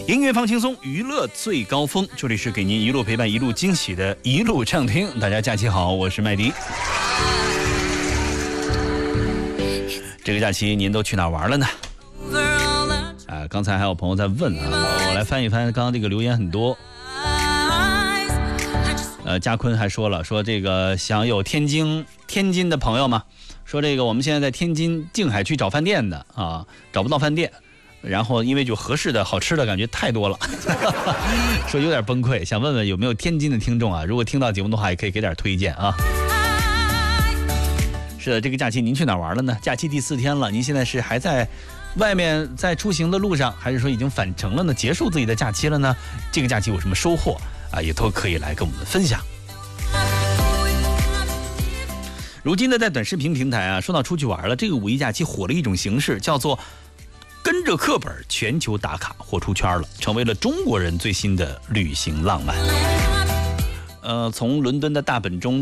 音乐放轻松，娱乐最高峰，这里是给您一路陪伴一路惊喜的一路畅听。大家假期好，我是麦迪。这个假期您都去哪玩了呢？刚才还有朋友在问啊，我来翻一翻，刚刚这个留言很多。嘉坤还说了，说这个想有天津的朋友嘛，说这个我们现在在天津静海区找饭店的啊，找不到饭店，然后因为就合适的好吃的感觉太多了，说有点崩溃，想问问有没有天津的听众啊？如果听到节目的话，也可以给点推荐啊。是的，这个假期您去哪玩了呢？假期第4天了，您现在是还在外面在出行的路上，还是说已经返程了呢？结束自己的假期了呢？这个假期有什么收获啊？也都可以来跟我们分享。如今呢，在短视频平台啊，说到出去玩了，这个5一假期火了一种形式，叫做跟着课本全球打卡，火出圈了，成为了中国人最新的旅行浪漫。从伦敦的大本钟